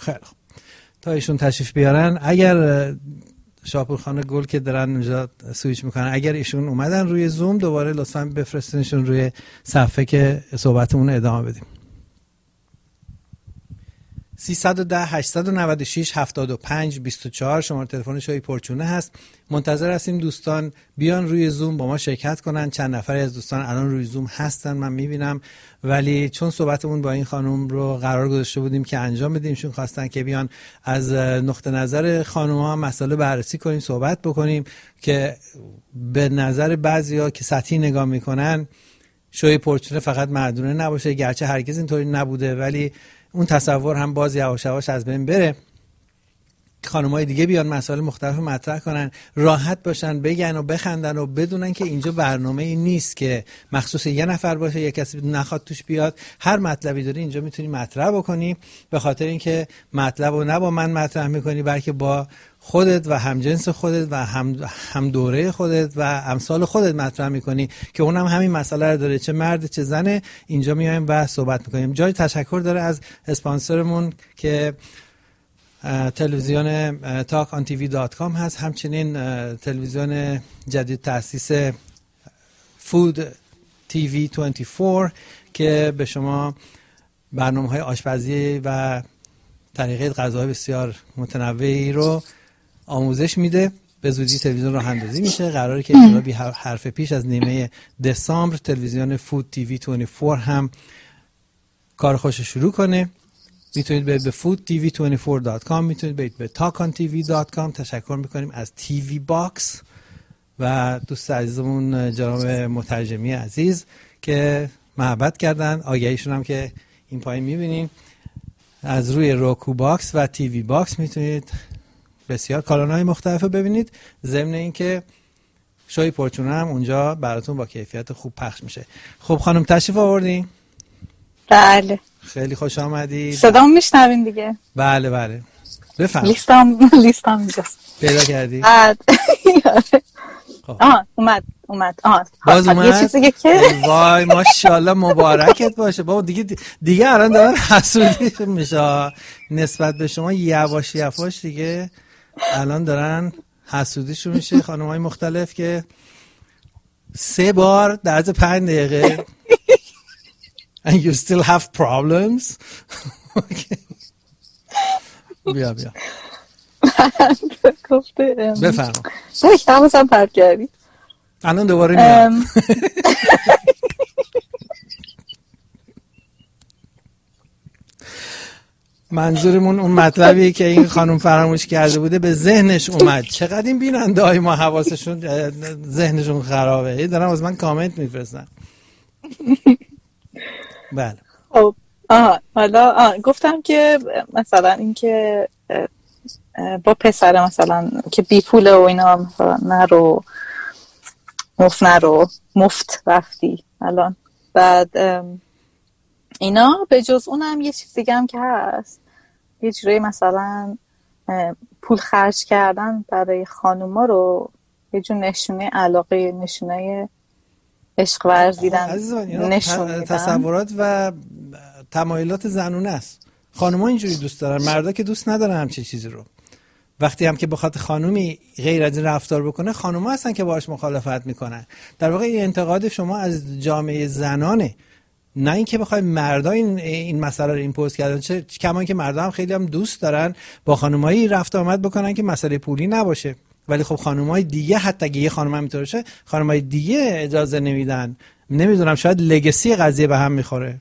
خیلی خوب، تا ایشون تشریف بیارن، اگر شاپور خانه گل که دارن اونجا سویچ میکنن، اگر ایشون اومدن روی زوم دوباره لطفاً بفرستینشون روی صفحه که صحبتمون رو ادامه بدیم. 310-896-75-24 شماره تلفن شوی پرچونه هست. منتظر هستیم دوستان بیان روی زوم با ما شرکت کنن. چند نفری از دوستان الان روی زوم هستن من میبینم، ولی چون صحبتمون با این خانم رو قرار گذاشته بودیم که انجام بدیم، چون خواستن که بیان از نقطه نظر خانم‌ها مسئله بررسی کنیم، صحبت بکنیم که به نظر بعضیا که سطحی نگاه میکنن شوی پرچونه فقط مردونه نباشه، گرچه هرگز اینطوری نبوده، ولی اون تصور هم باز یواش یواش از بین بره. خانم‌های دیگه بیان مسائل مختلف رو مطرح کنن، راحت باشن، بگن و بخندن و بدونن که اینجا برنامه‌ای نیست که مخصوص یه نفر باشه، یه کسی نخواد توش بیاد. هر مطلبی داری اینجا میتونی مطرح بکنی، به خاطر اینکه مطلب رو نه با من مطرح میکنی، بلکه با خودت و همجنس خودت و هم دوره خودت و امثال خودت مطرح میکنی که اونم همین مسئله رو داره، چه مرد چه زنه. اینجا میایم و صحبت میکنیم. جای تشکر داره از اسپانسرمون که تلویزیون talkontv.com هست، همچنین تلویزیون جدید تأسیس Food TV 24 که به شما برنامه‌های آشپزی و طریقه غذاهای بسیار متنوعی رو آموزش میده. به زودی تلویزیون راه اندازی میشه، قراره که انشاءالله بی حرف پیش از نیمه دسامبر تلویزیون Food TV 24 هم کار خوش شروع کنه. میتونید برید به foodtv24.com، میتونید برید به talkontv.com. تشکر میکنیم از TV باکس و دوست عزیزمون جناب مترجمی عزیز که محبت کردن. آگهیشون هم که این پایین میبینین. از روی روکو باکس و TV باکس میتونید بسیار کانال‌های مختلف رو ببینید، ضمن اینکه شوی پرچونه هم اونجا براتون با کیفیت خوب پخش میشه. خب خانم تشریف آوردین؟ بله. خیلی خوش آمدید. صدام میشنوین دیگه؟ بله بله. بفهم. لیستم اینجاست. پیدا کردی؟ اومد. باز اومد؟ یه چیزی که وای ماشاءالله مبارکت باشه. بابا دیگه الان دارن حسودی میشه نسبت به شما، یواش یواش دیگه الان دارن حسودیشون میشه. خانم‌های مختلف که 3 بار در عرض 5 دقیقه and you still have problems. Okay. بیا بفرما. حواسم پرت کردی. الان دوباره میاد. منظورمون اون مطلبی که این خانم فراموش کرده بوده به ذهنش اومد. چقدر این بیننده های ما حواسشون ذهنشون خرابه، دارم از من کامنت میفرستن. بله. خب حالا گفتم که مثلا این که با پسر مثلا که بی پوله و اینا مثلا مفت رفتی الان، بعد اینا به جز اونم یه چیز دیگه هم که هست، یه جوری مثلا پول خرج کردن برای خانوما رو یه جور نشونه علاقه، نشونه عشق ورزیدن نشون میدن. تصورات و تمایلات زنونه است. خانوما اینجوری دوست دارن، مردا که دوست ندارن همچین چیزی رو. وقتی هم که بخواد خانومی غیر از این رفتار بکنه، خانوما هستن که باهاش مخالفت میکنن. در واقع این انتقاد شما از جامعه زنانه، نه اینکه بخوای مردا این مسئله رو ایمپوز کردن. چه کمان که مردا هم خیلی هم دوست دارن با خانمایی رفت آمد بکنن که مسئله پولی نباشه، ولی خب خانمای دیگه، حتی اگه یه خانم هم اینطور شه، خانمای دیگه اجازه نمیدن. نمیدونم، شاید لگسی قضیه به هم میخوره.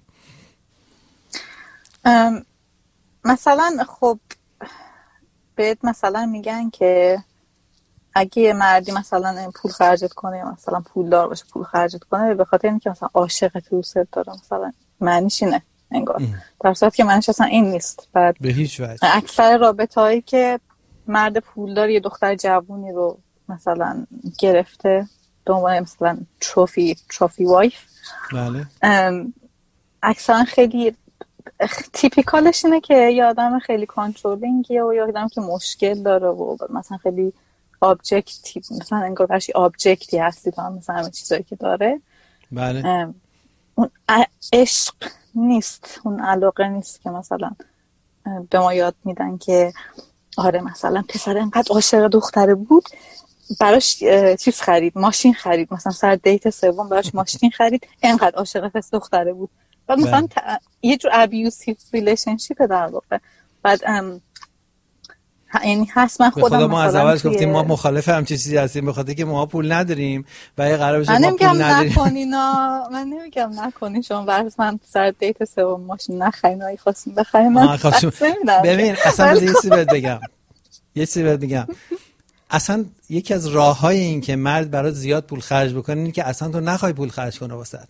مثلا خب بهت مثلا میگن که اگه یه مردی مثلا پول خرجت کنه، مثلا پولدار باشه پول خرجت کنه، به خاطر اینکه مثلا عاشقت دوست داره، مثلا معنیش اینه انگار، در صورتی که معنیش اصلا این نیست. بعد به هیچ وجه اکثر رابطه‌هایی که مرد پولدار یه دختر جوونی رو مثلا گرفته به عنوان مثلا تروفی وایف، بله، اکثرا خیلی تیپیکالش اینه که یه آدم خیلی کنترلینگیه و یه آدم که مشکل داره و مثلا خیلی آبجکتی، مثلا انگار برشی آبجکتی هستی تو هم مثلا همه چیزایی که داره. بله. اون عشق نیست، اون علاقه نیست که مثلا به ما یاد میدن که آره مثلا پسر انقدر عاشق دختره بود براش چیز خرید، ماشین خرید، مثلا سر دیت سوم براش ماشین خرید، انقدر عاشق پسر دختره بود. بعد مثلا یه جور ابیوسیو ریلیشنشیپ در واقع. بعد یعنی هست من خودم مثلا ما از اول گفتیم ما مخالف همچین چیزی هستیم به خاطر که ما پول نداریم و اگه قرار بشه ما پول نداریم. من نمیگم نکنین شما برای من سر دیت سوم ماشین نخرین و خواستین بخرین من ببین اصلا یه چیزی بهت بگم اصلا یکی از راه‌های این که مرد برات زیاد پول خرج بکنه اینه که اصلا تو نخوای پول خرج کنه واسط.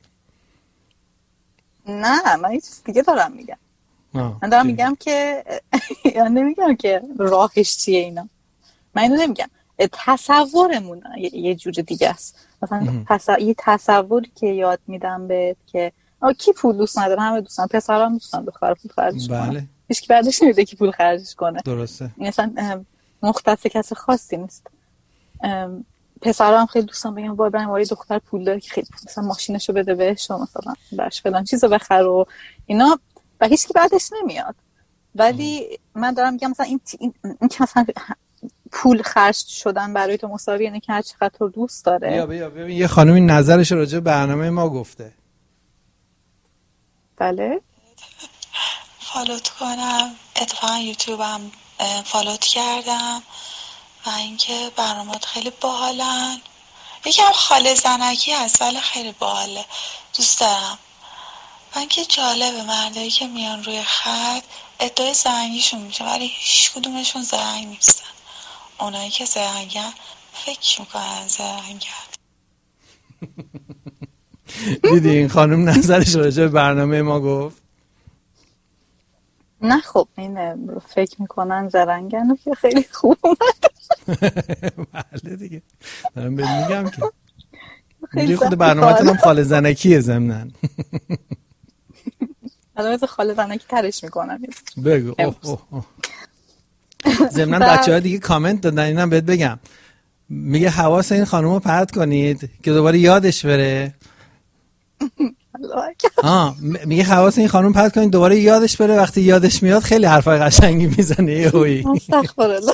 نه من یه چیز دیگه دارم میگم. من دارم میگم که یعنی نمیگم که راهش چیه اینا. من اینو نمیگم. تصورمون یه جور دیگه است. مثلا یه تصوری که یاد میدم بهت که کی پول دوست نداره؟ همه دوستان، پسرام دوستان دخترا پول خرج کنه. بله. هیچ کی بعدش نمیده که پول خرج کنه. درسته. مثلا مختص کس خاصی نیست. پسرام خیلی دوستان بگم وای برام وای دختر پول داره که خیلی مثلا ماشینشو بده بهش مثلا براش فلان چیزو بخره و اینا و هیچ کی بعدش نمیاد. ولی من دارم میگم مثلا این که مثلا پول خرج شدن برای تو مساوی اینه که هر چقدر تو دوست داره. بیا ببین یه خانومی نظرش راجع به برنامه ما گفته. بله فالوت کنم، اتفاقا یوتیوبم فالوت کردم و اینکه برنامه‌ات خیلی باحالن. یکم خاله زنکی هست ولی خیلی باحاله، دوست دارم. من که جالبه مردایی که میان روی خط ادعای زرنگیشون میشه ولی هیچ کدومشون زرنگ نیستن. اونایی که زرنگن فکر میکنن زرنگن. دیدی این خانم نظرش راجع به برنامه ما گفت؟ نه خب این فکر میکنن زرنگن و که خیلی خوب اومد. بله دیگه دارم بهت میگم که میگه خود برنامه‌تون هم خاله زنکیه ضمناً. البته خاله زنکی ترش میکنن. بگو ضمناً بچه‌ها دیگه کامنت دادن اینم بهت بگم. میگه حواس این خانومو پرت کنید که دوباره یادش بره. میگه حواس این خانوم پرت کنید دوباره یادش بره، وقتی یادش میاد خیلی حرفای قشنگی میزنه یهویی. استغفرالله.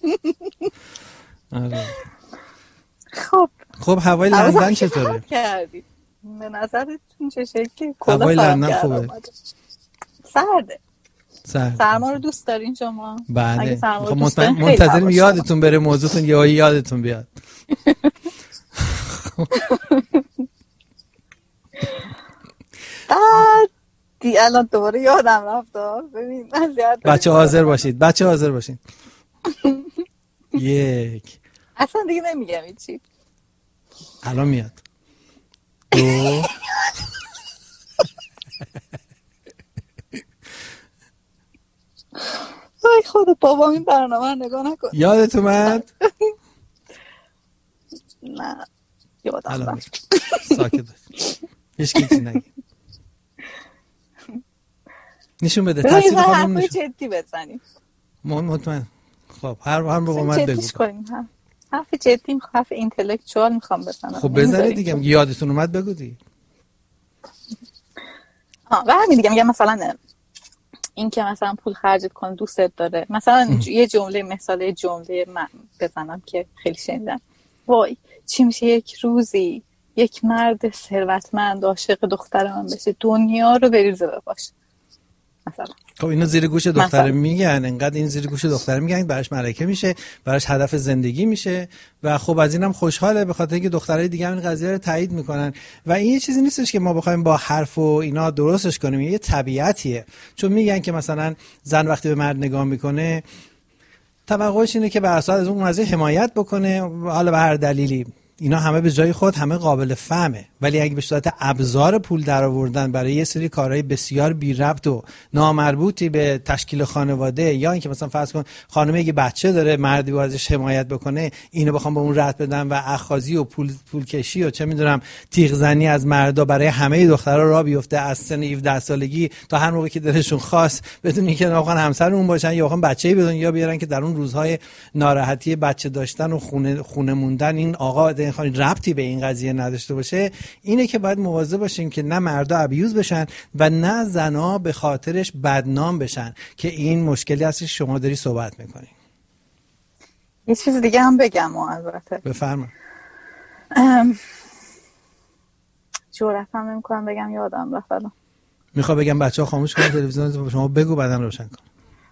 خب هوای لندن چطوره؟ به نظرتون چه شکلی؟ هوای لندن خوبه؟ سرده. سرما رو دوست دارین شما؟ بله. منتظریم یادتون بره موضوعتون یا یادتون بیاد. الان دوباره یادم رفت. ببین بچه حاضر باشید. یک اصلا دیگه نمیگم چی. الان میاد. دو ای خدا بابا این برنامه رو نگاه نکن. یادت اومد؟ نه یادم رفت. ساکت باش. هیچ چیزی نگی. نشون بده تاثیر خانم نشون. جدی بزنیم. مطمئن. خب هر رو با من بگو. حرف جدی میخوام، حرف اینتלקچوال میخوام بزنم. خب بزنید دیگه. یادتون اومد بگو دیگه. و همین دیگه میگم مثلا این که مثلا پول خرجت کنه دوستت داره. مثلا یه جمله مثال جمله من بزنم که خیلی شنیدم. وای چی میشه یک روزی یک مرد ثروتمند عاشق دختر من بشه دنیا رو بریزه بپاشه مثلا. خب اینو زیر گوش دختره میگن، انقدر این زیر گوش دختره میگن براش ملکه میشه، براش هدف زندگی میشه و خب از اینم خوشحاله به خاطر اینکه دخترای دیگه هم این قضیه رو تایید میکنن و این یه چیزی نیستش که ما بخوایم با حرف و اینا درستش کنیم، یه طبیعتیه. چون میگن که مثلا زن وقتی به مرد نگاه میکنه توقعش اینه که بر اساس از اون قضیه حمایت بکنه، حالا به هر دلیلی. اینا همه به جای خود همه قابل فهمه، ولی اگه به صورت ابزار پول درآوردن برای یه سری کارهای بسیار بی ربط و نامربوطی به تشکیل خانواده، یا اینکه مثلا فرض کن خانم یه بچه داره مردی باید ازش حمایت بکنه، اینو بخوام به اون رد بدن و اخاذی و پول کشی و چه میدونم تیغ زنی از مردا برای همه دخترها راه بیفته از سن 17 سالگی تا هر موقعی که دلشون خواست، بدون اینکه واقعا همسرمون باشن یا واقعا بچه‌ای بدون یا بیارن که در اون روزهای ناراحتی بچه داشتن و خونه موندن این آقا خانم ربطی به این قضیه نداشته باشه. اینه که باید مواظب باشیم که نه مردا ابیوز بشن و نه زنا به خاطرش بدنام بشن، که این مشکلی هست که شما داری صحبت میکنی. یه چیز دیگه هم بگم البته. بفرما. جرأت هم نمی‌کنم بگم، یادم رفت الان. میخوام بگم بچه‌ها خاموش کنن تلویزیون، شما بگو بعدم روشن کن.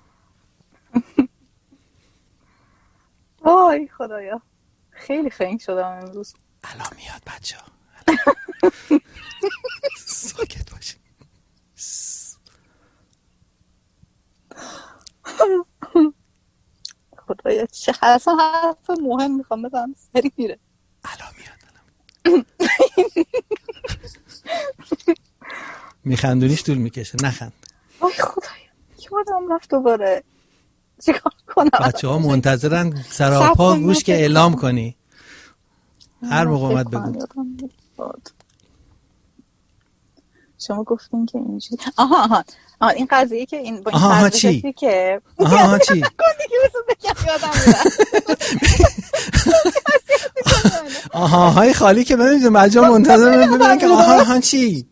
وای خدایا خیلی خنگ شدم امروز. الان میاد بچه‌ها. ساکت باشین. خدایا چه حرف مهم میخوام بزنم سری میره. الان میاد. میخندونیش طول میکشه، نخند. وای خدایا یادم رفت دوباره. چیکار کنم؟ بچه‌ها منتظرن سراپا گوش که اعلام کنی. هر موقع اومد بگو. شما گفتین که اینجوری آها این قضیه که این با این آها چی؟ که آها چی؟ آها های خالی که من نمیدونم بچه‌ها منتظر ببینن که آها چی؟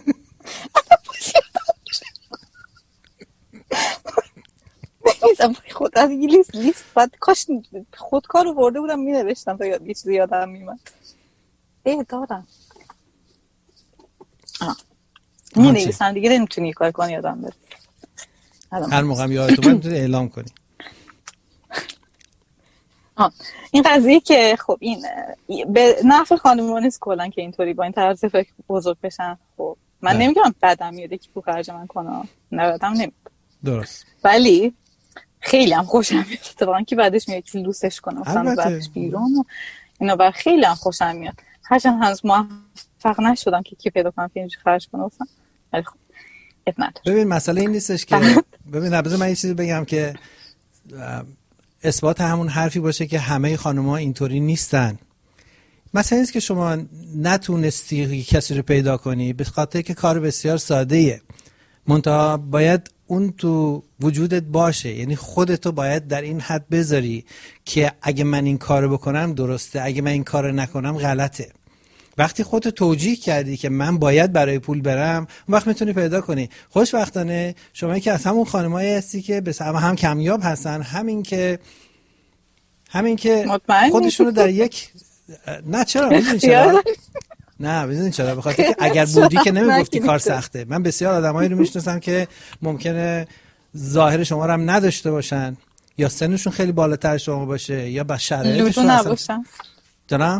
نمیزم خود از این لیست بعد کاش خودکار رو برده بودم می نوشتم تا یه چیزی یادم میمد. دارم می نویسم دیگه، نمیتونی کار کنی یادم بره. هر موقع هم یادتون میتونی اعلام کنی. این قضیه که خب این به نفع خانم‌ها نیست کلا که اینطوری با این طرز فکر بزرگ بشن. خب من نمیگم بدم میاد که پول خرج من کنه، نه بدم نمیاد، درست، ولی خیلی هم خوشم میاد اتفاقا که بعدش میاد که لوسش کنه مثلا بعدش بیرون اینا، بر خیلی هم خوشم میاد. هرچند هنوز موفق نشدم که کی پیدا کنم که اینجوری خرج کنه مثلا، ولی خب ببین مسئله این نیستش که ببین بذار من یه چیزی بگم که اثبات همون حرفی باشه که همه خانم‌ها اینطوری نیستن. مثلا اینه که شما نتونستی کسی رو پیدا کنی به خاطر که کار بسیار ساده‌ایه، منتها باید اون تو وجودت باشه، یعنی خودتو باید در این حد بذاری که اگه من این کارو بکنم درسته، اگه من این کارو نکنم غلطه. وقتی خودت توجیه کردی که من باید برای پول برم، اون وقت میتونی پیدا کنی. خوشبختانه شما که از همون خانمایی هستی که به هم کمیاب هستن، همین که خودشونو در یک نه چرا میدونی چرا؟ نه ببین چرا، به خاطر که اگر بودی که نمیگفتی کار سخته. من بسیار آدمایی رو میشناسم که ممکنه ظاهر شما رو هم نداشته باشن، یا سنشون خیلی بالاتر شما باشه، یا با شرایطشون نباشن. جانم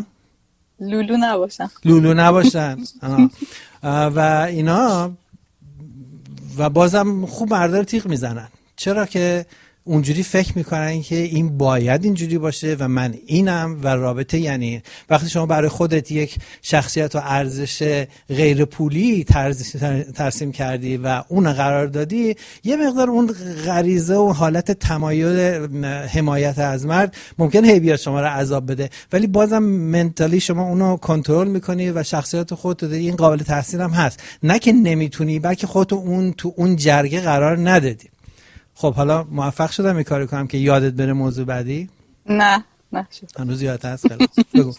لولو نباشن و اینا، و بازم خوب مردا رو تیغ میزنن. چرا که اونجوری فکر میکنن که این باید اینجوری باشه و من اینم، و رابطه یعنی وقتی شما برای خودت یک شخصیت و ارزش غیر پولی ترسیم کردی و اون قرار دادی، یه مقدار اون غریزه و حالت تمایل حمایت از مرد ممکنه هی بیاد شما رو عذاب بده، ولی بازم منتالی شما اونو کنترل میکنی و شخصیت خودت دادی. این قابل تحسین هم هست، نه که نمیتونی، بلکه خودت اون تو اون جرگه قرار ندادی. خب حالا موفق شدم این کارو کنم که یادت بره موضوع بعدی؟ نه شد. هنوز یادت هست؟ خیلی بگو.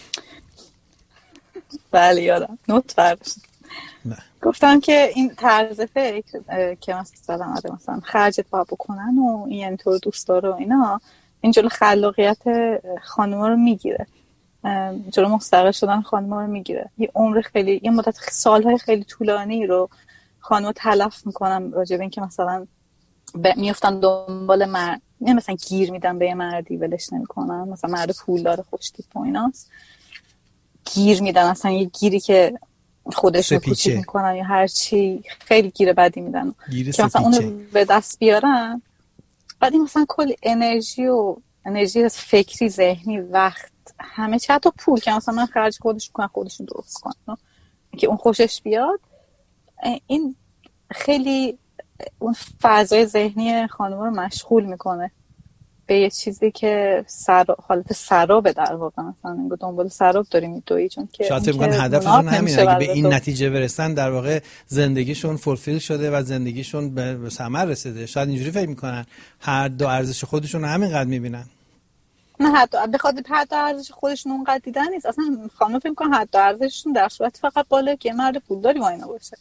بله یادم، نوت برداشتم. گفتم که این طرز فکر که مثلا خرجت باید بکنن و این یعنی تو دوست داره و اینا، این جلو خلاقیت خانم‌ها رو میگیره، جلو مستقل شدن خانم‌ها رو میگیره. یه عمر خیلی، یه مدت سالهای خیلی طولانی رو خانم‌ها تلف میکنن راجع به این که مثلا میافتن دنبال مرد، نه مثلا گیر میدن به یه مردی ولش نمیکنن، مثلا مرد پولدار خوشتیپ و ایناست، گیر میدن اصلا یه گیری که خودشون کوچیک میکنن یا هر چی، خیلی گیر بدی میدن که مثلا اونو به دست بیارن. بعد این مثلا کل انرژی فکری، ذهنی، وقت، همه چی، حتی پول که مثلا من خرج خودشون درست کنن که اون خوشش بیاد. این خیلی اون فضای ذهنی خانم‌ها رو مشغول میکنه به یه چیزی که حالت سرابه در واقع، مثلا انگار دنبال سراب داری میدوی، چون که شاید فکر کنن هدفشون همینه، اگه به این نتیجه برسن در واقع زندگیشون فولفیل شده و زندگیشون به ثمر رسیده. شاید اینجوری فکر میکنن، هر دو ارزش خودشون همینقدر میبینن. نه حتی بخاطر حد ارزش خودشون اونقدر دیدن نیست. اصلا خانم فکر کنم حد ارزششون در صورت فقط بالا که مرد پولداری با اینا باشه.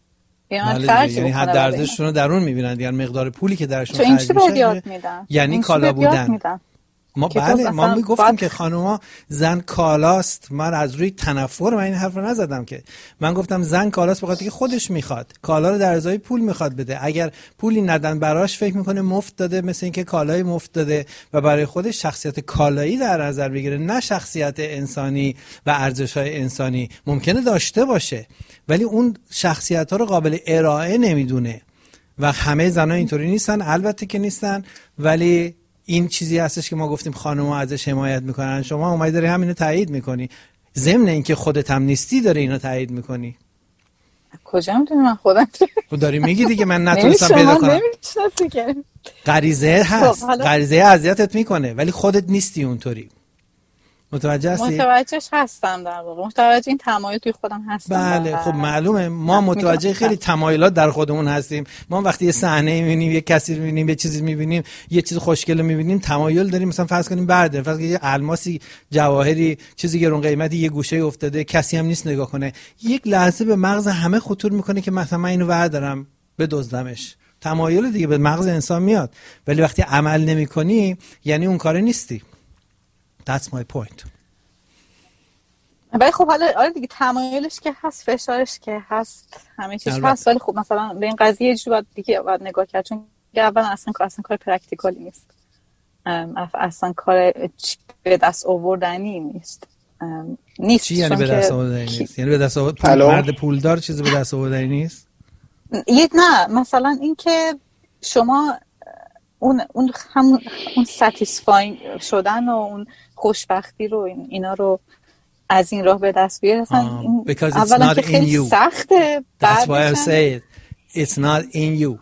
یعنی حد ارزششون رو درون میبینن، یعنی مقدار پولی که درشون خرج میشه یعنی کالا بودن. ما بله ما میگفتیم که خانوما زن کالاست. من از روی تنفر من این حرف رو نزدم که، من گفتم زن کالاست بخاطر که خودش میخواد کالا رو در ازای پول میخواد بده. اگر پولی ندن براش فکر میکنه مفت داده، مثل اینکه کالای مفت داده و برای خودش شخصیت کالایی در نظر بگیره، نه شخصیت انسانی و ارزش‌های انسانی. ممکنه داشته باشه ولی اون شخصیت‌ها رو قابل ارائه نمیدونه و همه زن‌ها اینطوری نیستن، البته که نیستن، ولی این چیزی هستش که ما گفتیم خانم‌ها ازش حمایت میکنن. شما اومدی داری همینو تایید میکنی، ضمن اینکه خودت هم نیستی داری اینو تایید میکنی. کجا میدونی من خودم تو داری میگی دیگه من نتونستم پیدا کنم. غریزه هست، غریزه اذیتت میکنه ولی خودت نیستی اونطوری. متوجه هستی؟ متوجهش هستم، در واقع متوجه این تمایل توی خودم هستم. بله خب معلومه ما متوجه خیلی تمایلات در خودمون هستیم. ما وقتی یه صحنه میبینیم، یه کسی رو میبینیم، یه چیزی میبینیم، یه چیز خوشگل رو میبینیم، تمایل داریم مثلا فرض کنیم برده، فرض کنیم یه الماسی، جواهری، چیزی گرون قیمتی یه گوشه افتاده، کسی هم نیست نگاه کنه، یک لحظه به مغز همه خطور میکنه که مثلا من اینو بردارم بدزدمش. تمایل دیگه به مغز انسان میاد، ولی وقتی عمل نمیکنی یعنی اون کاره نیستی. That's my point. ولی خب حالا آره دیگه تمایلش که هست، فشارش که هست، همه چیز هست، ولی خب مثلا به این قضیه یه جوری باید نگاه کرد، چون اولا اصلا کار پرکتیکالی نیست، اصلا کار به دست آوردنی نیست. چی یعنی به دست آوردنی نیست؟ یعنی به دست مرد پولدار چیزی به دست آوردنی نیست؟ نه مثلا این که شما اون ساتیسفاینگ شدن و اون خوشبختی رو اینا رو از این راه به دست بیاره، اصلا اولا که خیلی سخته. That's why I say it. It's not in you.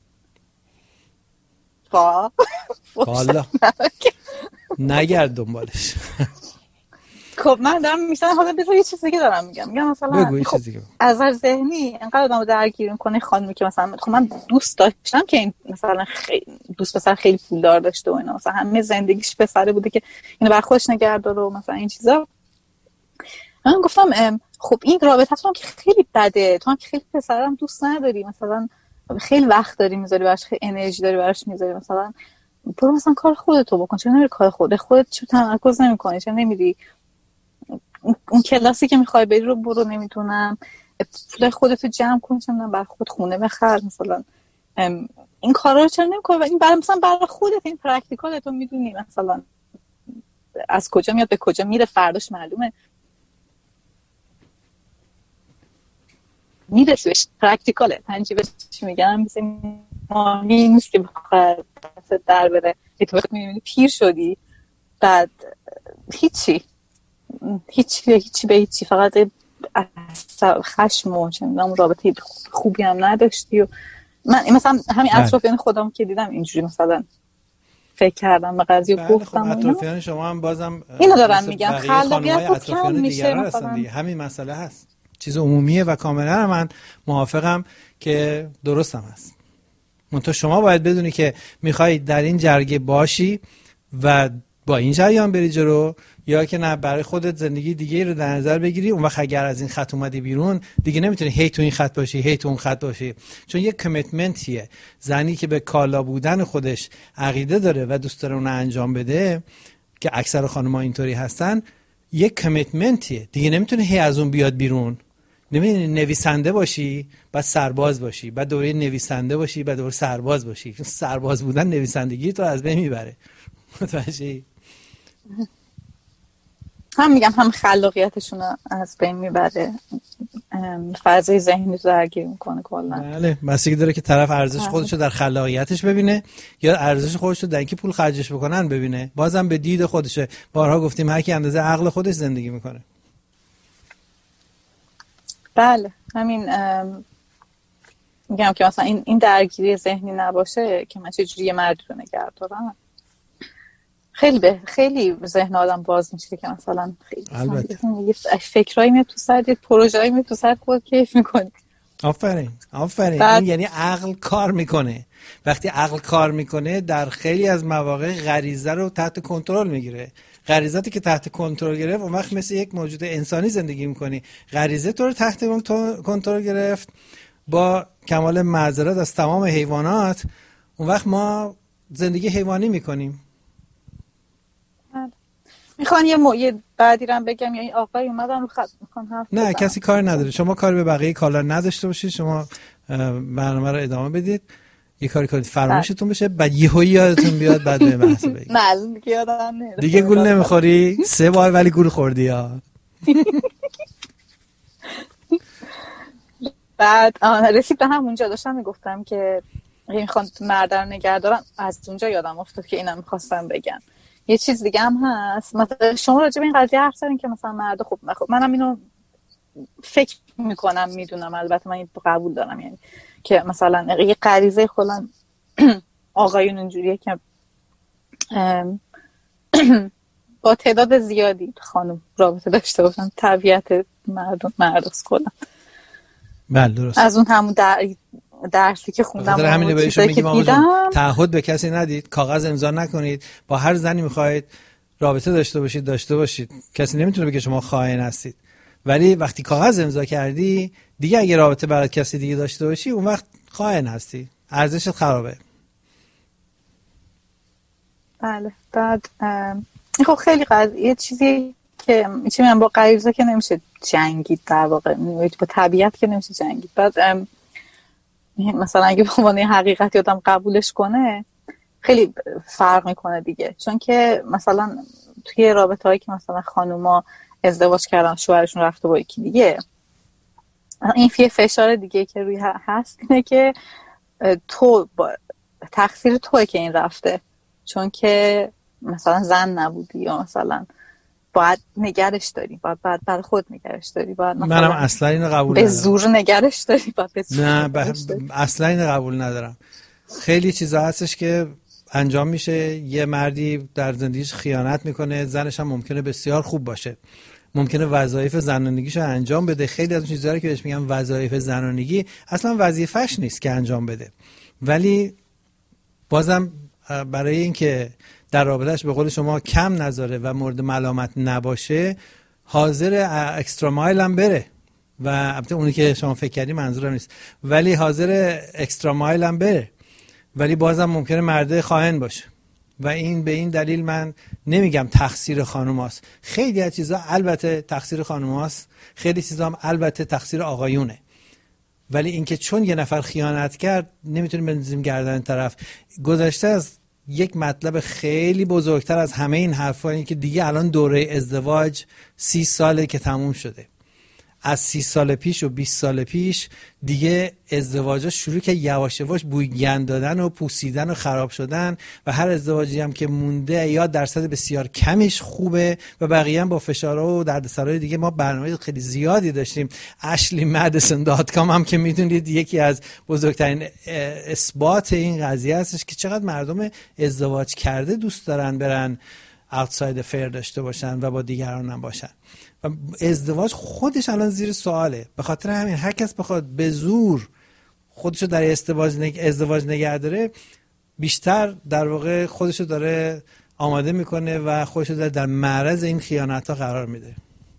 والا نگرد دنبالش. خب من دارم میشنم، حالا بذار یه چیزی که دارم میگم مثلا خب از نظر ذهنی انقدر آدمو درگیر میکنه خانمی که مثلا خب من دوست داشتم که این مثلا دوست پسر خیلی پولدار داشته و اینا، مثلا همه زندگیش پسره بوده که اینو بر خودش نگه داره و مثلا این چیزا. من گفتم خب این رابطه هم که خیلی بده، تو هم که خیلی پسرم دوست نداری، مثلا خیلی وقت داری میذاری براش، خیلی انرژی داری براش میذاری، مثلا برو مثلا کار خودتو بکن، چرا نمیری کار خودت چرا تمرکز نمیکنی، چرا نمیری اون کلاسی که میخوای بری رو برو، نمیتونم پول خودتو جمع کن، چون برای خود خونه بخر، مثلا این کارا رو چرا نمیکنی؟ این برای مثلا برای خودت این پرکتیکال تو میدونی مثلا از کجا میاد به کجا میره، فرداش معلومه میرسش. پرکتیکاله تنجیبش میگم، مثل مامی نیست که بخواد در بره تو میبینی پیر شدی بعد هیچی به هیچی، فقط خشم و چندم رابطه خوبی هم نداشتی. و من مثلا همین اطرافیان خودم که دیدم اینجوری مثلا فکر کردم به قضیه گفتم. خب اطرافیان شما هم بازم اینو دارم میگم، خلاقیت کم میشه مثلا همین مسئله هست، چیز عمومیه و کاملا من موافقم که درستم هست. منتها شما باید بدونی که میخوای در این جرگه باشی و با این جریان بری جلو، یا که نه برای خودت زندگی دیگه رو در نظر بگیری. اون وقت اگر از این خط اومدی بیرون دیگه نمیتونی هی تو این خط باشی هی تو اون خط باشی، چون یه کمیتمنتیه. زنی که به کالا بودن خودش عقیده داره و دوست داره اون انجام بده، که اکثر خانم‌ها اینطوری هستن، یه کمیتمنتیه دیگه، نمیتونی هی از اون بیاد بیرون. نمیدونی نویسنده باشی بعد سرباز باشی، بعد دوره نویسنده باشی بعد دوره سرباز باشی، چون سرباز بودن نویسندگی تو از بین میبره. متوجهی؟ هم میگم هم خلاقیتشون از بین میبره، فضای ذهنی رو درگیر میکنه کلا. بله بستگی داره که طرف ارزش خودش رو در خلاقیتش ببینه یا ارزش خودش رو در اینکه پول خرجش بکنن ببینه. بازم به دید خودشه. بارها گفتیم هر کی اندازه عقل خودش زندگی میکنه. بله همین میگم که مثلا این درگیری ذهنی نباشه که من چجوری مردی رو نگه دارم، خیلی ذهن آدم باز میشه که مثلا خیلی فکرایی میاد تو سر، یه پروژه‌ای میاد تو سر، خود کیف میکنی. آفرین این یعنی عقل کار میکنه. وقتی عقل کار میکنه در خیلی از مواقع غریزه رو تحت کنترل میگیره. غریزاتی که تحت کنترل گرفت اون وقت مثل یک موجود انسانی زندگی میکنی. غریزه تو رو تحت کنترل گرفت، با کمال معذرت از تمام حیوانات، اون وقت ما زندگی حیوانی میکنیم. میخوان یه بعدی رو بگم یا این آقای اومدن رو خط میخوان حرف نه بزنم؟ کسی کار نداره، شما کار به بقیه کالا نداشته باشید، شما برنامه رو ادامه بدید، یه کاری کنید فراموشتون بشه، بعد یهویی یادتون بیاد بعد به بحث بگید. معلوم دیگه یادم نمیاد دیگه گول نمیخوری 3 بار ولی گول خوردی ها. بعد رسید به همونجا داشتم میگفتم که میخوان مردر نگه دارن، از اونجا یادم افتاد که اینم میخواستم بگم. یه چیز دیگه هم هست، مثلا شما راجع به این قضیه حرف زدین که مثلا مرد خوب نخوب، منم اینو فکر میکنم، میدونم، البته من قبول دارم، یعنی که مثلا یه غریزه کلا آقایون اینجوریه که با تعداد زیادی خانم رابطه داشته باشن، طبیعت مرداست کلا. بله درست. از اون همون درسی که خوندم در همین بهشون میگیم آقا دیدم، تعهد به کسی ندید، کاغذ امضا نکنید، با هر زنی میخواید رابطه داشته باشید، کسی نمیتونه بگه شما خائن هستید، ولی وقتی کاغذ امضا کردی دیگه اگه رابطه برای کسی دیگه داشته باشی اون وقت خائن هستی، ارزشت خرابه. بله. بعد خب خیلی یه چیزی که میگم با غریزه که نمیشه جنگید، در واقع با طبیعت که نمیشه جنگید. بعد مثلا اگه به عنوان حقیقتی آدم قبولش کنه خیلی فرق میکنه دیگه، چون که مثلا توی رابطه هایی که مثلا خانوما ازدواج کردن شوهرشون رفته با یکی دیگه، این یه فشار دیگه که روی هست اینه که تو تقصیر توئه که این رفته، چون که مثلا زن نبودی یا مثلا باید نگرش داری، باید برای خود نگرش داری، باید منم اصلا اینو قبول به زور نگرش داری، باید به زور نه اصلا اینو قبول ندارم. خیلی چیزا هستش که انجام میشه، یه مردی در زندگیش خیانت میکنه، زنش هم ممکنه بسیار خوب باشه، ممکنه وظایف زنانگیشو انجام بده. خیلی از اون چیزایی که بهش میگن وظایف زنانگی اصلا وظیفش نیست که انجام بده، ولی بازم برای اینکه در رابطهش به قول شما کم نذاره و مورد ملامت نباشه حاضر اکسترا مایل هم بره، و البته اونی که شما فکر کردی منظورم نیست، ولی حاضر اکسترا مایل هم بره، ولی بازم ممکنه مرده خائن باشه. و این به این دلیل من نمیگم تقصیر خانوماست، خیلی از چیزا البته تقصیر خانوماست، خیلی چیزا هم البته تقصیر آقایونه، ولی اینکه چون یه نفر خیانت کرد نمیتونیم بندازیم گردن طرف. گذشته از یک مطلب خیلی بزرگتر از همه این حرفا اینه که دیگه الان دوره ازدواج 30 ساله که تموم شده. از 30 سال پیش و 20 سال پیش دیگه ازدواجا شروع که یواش یواش بوی گند دادن و پوسیدن و خراب شدن، و هر ازدواجی هم که مونده یا درصد بسیار کمیش خوبه و بقیه هم با فشارها و دردسرای دیگه. ما برنامه خیلی زیادی داشتیم، ashleymadison.com هم که میدونید یکی از بزرگترین اثبات این قضیه هستش که چقدر مردم ازدواج کرده دوست دارن برن outside affair داشته باشن و با دیگران هم باشن. و ازدواج خودش الان زیر سواله، به خاطر همین هر کس بخواد به زور خودشو در ازدواج نگه داره بیشتر در واقع خودشو داره آماده میکنه و خودشو داره در معرض این خیانت ها قرار میده.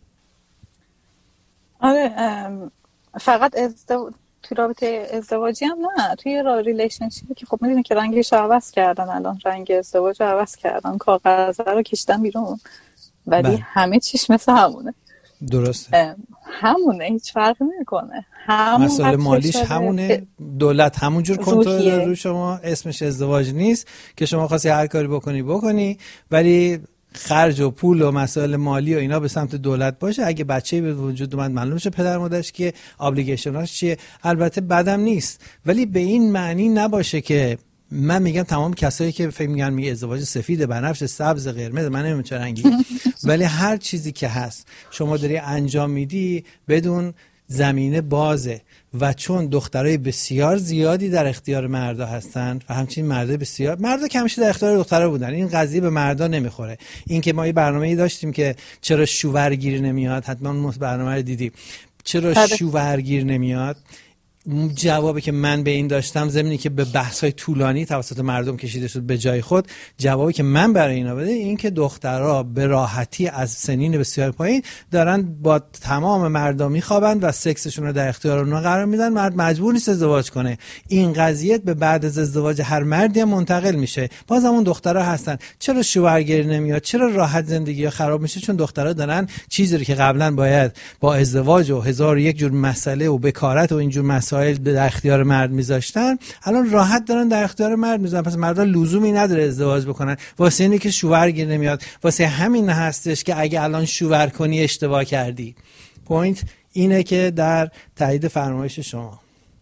آره فقط توی رابطه ازدواجی هم نه، توی ریلیشنشیپی که خب میدونی که رنگش رو عوض کردن، الان رنگ ازدواج رو عوض کردن، کاغذ رو کشیدن بیرون، ولی همه چیش مثل همونه. درسته، همونه، هیچ فرقی نمیکنه، مسئله مالیش همونه، دولت همونجور کنترل داره رو شما، اسمش ازدواج نیست که شما خواستی هر کاری بکنی، ولی خرج و پول و مسائل مالی و اینا به سمت دولت باشه. اگه بچه‌ای به وجود اومد معلوم شه پدر مادرش که ابلیگیشناش چیه. البته بدم نیست، ولی به این معنی نباشه که من میگم تمام کسایی که فکر میگن ازدواج سفید، بنفش، سبز، قرمز، من نمیدونم چه رنگی، ولی هر چیزی که هست شما داری انجام میدی بدون زمینه بازه، و چون دخترای بسیار زیادی در اختیار مردا هستن و همچنین مردا که همیشه در اختیار دخترا بودن، این قضیه به مردا نمیخوره. این که ما یه برنامه‌ای داشتیم که چرا شوهرگیر نمیاد، حتما برنامه رو دیدی، چرا شوهرگیر نمیاد، جوابی که من به این داشتم، ضمنی که به بحث‌های طولانی توسط مردم کشیده شد به جای خود، جوابی که من برای اینا بده این که دخترها به راحتی از سنین بسیار پایین دارن با تمام مردا میخوابن و سکسشون رو در اختیار اونها قرار میدن. مرد مجبور نیست ازدواج کنه. این قضیه به بعد از ازدواج هر مردی منتقل میشه. باز همون دخترها هستن. چرا شوهرگری نمیاد؟ چرا راحت زندگی‌ها خراب میشه؟ چون دخترها دارن چیزی که قبلا باید با ازدواج و هزار و یک جور مسئله و بکارت و اینجور مسائل در اختیار مرد میذاشتن، الان راحت دارن در اختیار مرد میذارن. پس مردا لزومی نداره ازدواج بکنن واسه اینی که شوهرگیر نمیاد. واسه همین هستش که اگه الان شوهر کنی اشتباه کردی. پوینت اینه که در تایید فرمایش شما.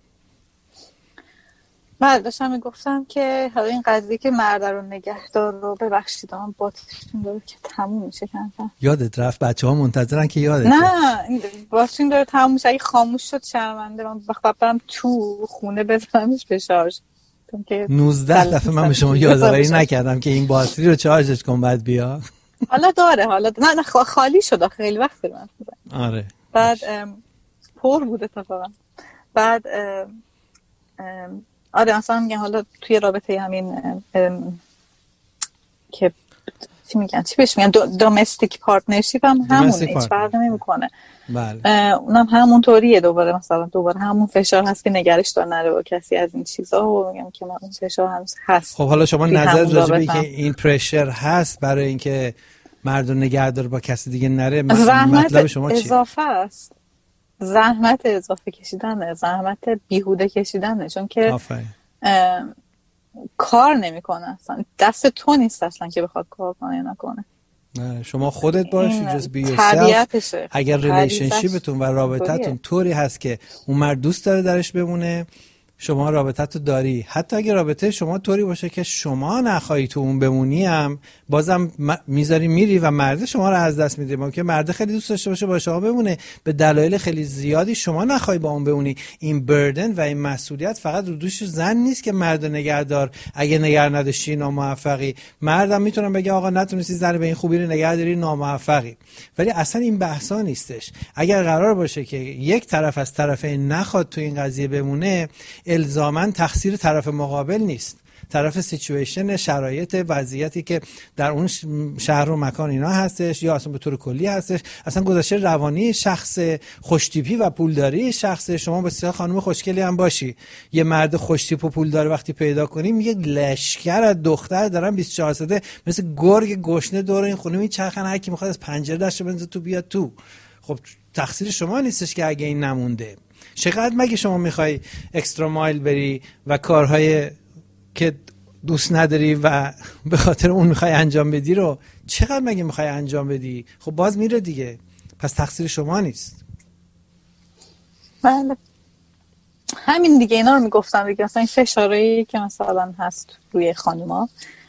بله، داشتم میگفتم که حالا این قضیه که مرد رو نگهدار رو ببخشید من باتریشون داره که تموم میشه کنم. یادت رفت؟ بچه‌ها منتظرن که یادت نه باتریشون داره تموم میشه. اگه خاموش شد شرمنده. من وقت برم تو خونه بزنمش به شارژ. 19 دفعه من به شما یادآوری نکردم که این باتری رو چارجش کن بعد بیا. حالا داره، حالا نه خالی شد خیلی وقت من. آره. بعد پر بود اتفاقا. بعد آره مثلا میگن حالا توی رابطه همین که چی میگن، چی بهش میگن، دومستیک پارتنرشیپ هم همونه، هیچ فرقی نمیکنه. بله. اونم همونطوریه. دوباره همون فشار هست که نگرش دار نره با کسی از این چیزا و میگم که من اون فشار هنوز هست. خب حالا شما نظر راجع به که این پرشر هست برای اینکه مرد رو نگه داره با کسی دیگه نره، مطلب شما چیه؟ اضافه است. زحمت اضافه کشیدنه، زحمت بیهوده کشیدنه، چون که کار نمیکنه اصلا. دست تو نیست اصلا که بخواد کار کنه یا نکنه. نه شما خودت باشی، just be yourself. اگر ریلیشنشیپتون و رابطتون طوری هست که اون مرد دوست داره درش بمونه، شما رابطتو داری. حتی اگه رابطه شما طوری باشه که شما نخواهی تو اون بمونی هم بازم میذاری میری و مرد شما رو از دست میده. ممکنه مرد خیلی دوست داشته باشه با شما بمونه، به دلایل خیلی زیادی شما نخواهی با اون بمونی. این بردن و این مسئولیت فقط رو دوش زن نیست که مرد نگهدار. اگه نگه نداشتی ناموفقی. مردم میتونن بگه آقا نتونستی زن به این خوبی رو نگه داری ناموفقی. ولی اصلا این بحثا نیستش. اگر قرار باشه که یک طرف از طرفین نخواد تو این قضیه بمونه، الزاماً تقصیر طرف مقابل نیست. طرف سیچویشن، شرایط، وضعیتی که در اون شهر و مکان اینا هستش یا اصلا به طور کلی هستش. اصلا گذشته روانی شخص، خوشتیپی و پولداری شخص. شما بسیار خانم خوشگلی هم باشی، یه مرد خوشتیپ و پولدار وقتی پیدا کنی میگه لشکر از دختر دارن 24 ساعته مثل گرگ گشنه دور این خونه میچرخن، هر کی میخواد از پنجره دستش بنزه تو بیاد تو. خب تقصیر شما نیستش که اگه این نمونده. چقدر مگه شما میخوای اکسترا مایل بری و کارهای که دوست نداری و به خاطر اون میخوای انجام بدی رو چقدر مگه میخوای انجام بدی؟ خب باز میره دیگه. پس تقصیر شما نیست. بله همین دیگه. اینا رو میگفتم دیگه. مثلا این فشاری که مثلا هست روی خانوما،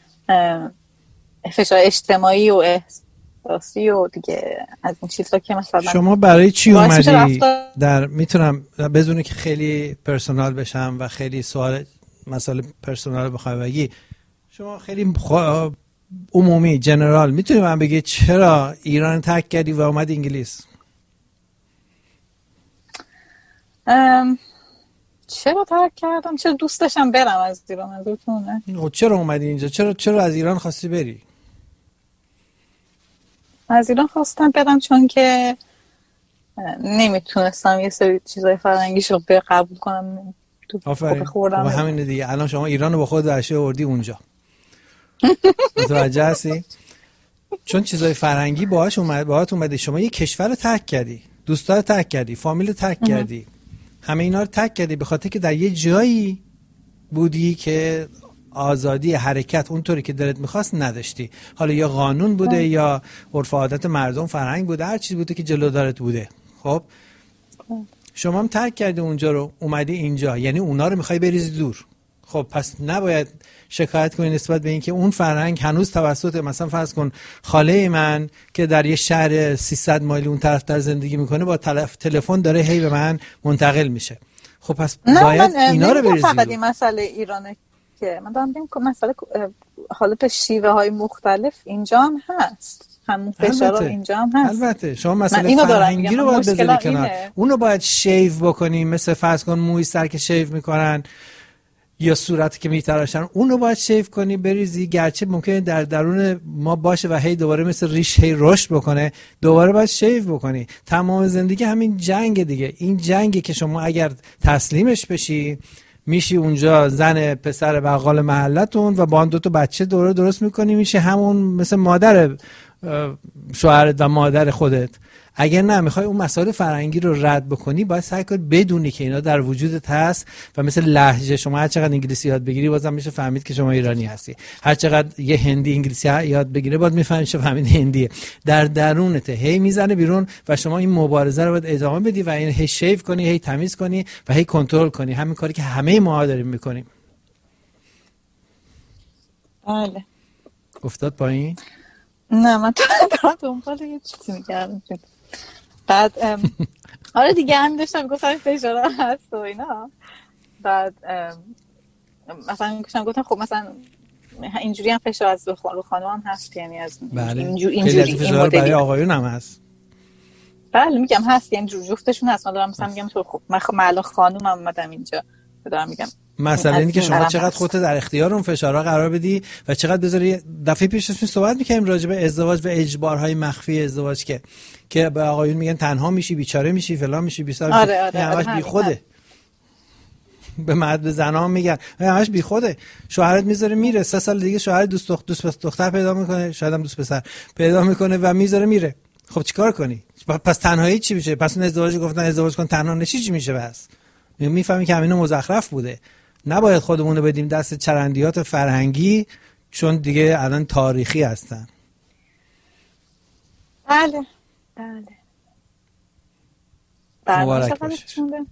فشار اجتماعی و احساسی و دیگه از این چیزا که مثلا شما برای چی اومدی در میتونم بدون که خیلی پرسونال بشم و خیلی مسئله پرسونال بخوام بگی، شما خیلی عمومی جنرال میتونی من بگی چرا ایران ترک کردی و اومدی انگلیس؟ چرا ترک کردم؟ چرا دوست داشتم برم از ایران. منظورتونه؟ چرا اومدی اینجا؟ چرا از ایران خواستی بری؟ از ایران خواستم برم چون که نمیتونستم یه سری چیزای فرهنگیشو قبول کنم. آفرین. و همین دیگه. الان شما ایران رو با خود درشه آوردی اونجا. متوجه هستی؟ چون چیزای فرهنگی باهات اومدی. شما یه کشور رو ترک کردی، دوستا رو ترک کردی، فامیل رو ترک کردی، همه اینا رو ترک کردی به خاطر که در یه جایی بودی که آزادی حرکت اونطوری که دلت میخواست نداشتی. حالا یا قانون بوده یا عرف و عادت مردم، فرهنگ بوده، هر چیز بوده که جلو دارت بوده. خب شما هم ترک کردی اونجا رو، اومدی اینجا، یعنی اونا رو میخوای بریزی دور. خب پس نباید شکایت کنی نسبت به اینکه اون فرهنگ هنوز توسط مثلا فرض کن خاله من که در یه شهر 300 مایلی اون طرف در زندگی میکنه با تلفن داره هی به من منتقل میشه. خب پس باید اینا رو بریزی. فقط این مسئله ایرانه که من دارم میگم که مسئله حالت شیوه های مختلف اینجا هم هست. همون فشار اینجا هم هست. البته شما مثلا فرهنگی رو باید بذاری کنار، اونو باید شیو بکنی، مثل فرض کن موی سر که شیو میکنن یا صورتی که میتراشن اونو باید شیو کنی بریزی، گرچه ممکنه در درون ما باشه و هی دوباره مثل ریش هی رشد بکنه، دوباره باید شیو بکنی. تمام زندگی همین جنگ دیگه. این جنگی که شما اگر تسلیمش بشی میشی اونجا زن پسر بقال محلتون و با اون 2 بچه دوره درست میکنی، میشه همون مثل مادر شوهرت و مادر خودت. اگر نه میخوای اون مسائل فرهنگی رو رد بکنی، باید سعی کنی بدونی که اینا در وجودت هست و مثل لهجه شما هر چقدر انگلیسی یاد بگیری بازم میشه فهمید که شما ایرانی هستی، هر چقدر یه هندی انگلیسی یاد بگیره باید میفهمی چه فهمید هندیه. در درونت هی میزنه بیرون و شما این مبارزه رو باید ادامه بدی و این هی شیو کنی، هی تمیز کنی و هی کنترل کنی. همین کاری که همه ما داریم میکنیم. بله. افتاد پایین؟ نه من دنبال یه چیزی میگردم. بعد آره دیگه هم داشتم گفتم فشار هست و اینا. بعد مثلا گفتم خب مثلا اینجوری هم فشار از رو خانم هم هست، یعنی از اینجوری فشار برای آقایون هم هست. بله میگم هست، یعنی جفتشون هست. من دارم مثلا میگم تو خب من الان خانومم اومدم اینجا دارم میگم مثلا اینی که شما چقدر خودت در اختیار اون فشارها قرار بدی و چقدر بذاری. دفعه پیش صحبت می‌کردیم راجع به ازدواج و اجبارهای مخفی ازدواج که به آقایون میگن تنها میشی، بیچاره میشی، فلان میشی، بیسار میشی. همش بیخوده. به زنان میگن همش بیخوده. شوهرت میذاره میره، 3 سال دیگه شوهر دوست دختر پیدا میکنه، شاید هم دوست پسر پیدا میکنه و میذاره میره. خب چیکار کنی؟ پس تنهایی چی میشه؟ پس اون ازدواج گفتن ازدواج کن تنها نشی چی میشه؟ بس میفهمی که همینا مزخرف بوده. نباید خودمون رو بدیم دست چرندیات فرهنگی، چون دیگه الان تاریخی هستن. بله. مبارک باشه.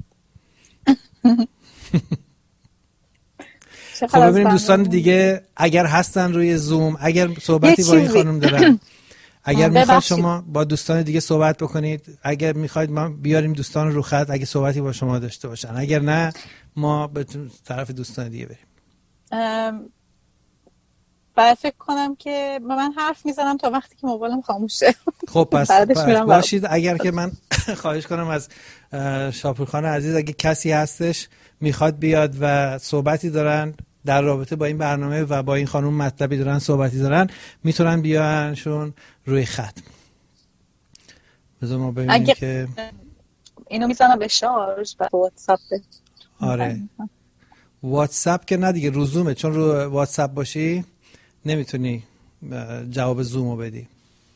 خب ببینیم دوستان دیگه اگر هستن روی زوم، اگر صحبتی با این خانم دارن، اگر میخواید شما با دوستان دیگه صحبت بکنید، اگر میخواید ما بیاریم دوستان رو خط اگه صحبتی با شما داشته باشن، اگر نه ما به طرف دوستان دیگه بریم. باید فکر کنم که من حرف میزنم تا وقتی که موبایلم خاموشه. خب پس باشید. اگر که من خواهش کنم از شاپورخان عزیز اگه کسی هستش میخواد بیاد و صحبتی دارن در رابطه با این برنامه و با این خانم مطلبی دارن صحبتی دارن، میتونن بیانشون روی خط. بذار ما ببینیم که اینو میزنم به شارژ و واتساپ. آره واتساپ که نه دیگه، رو زومه، چون رو واتساپ باشی نمیتونی جواب زومو بدی.